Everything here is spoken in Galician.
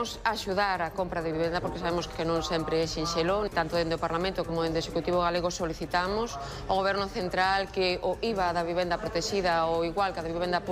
Queremos axudar a compra de vivenda porque sabemos que non sempre é sinxelo, tanto dende o Parlamento como dende o Executivo galego solicitamos ao Goberno central que o IVA da vivenda protexida ou igual que a da vivenda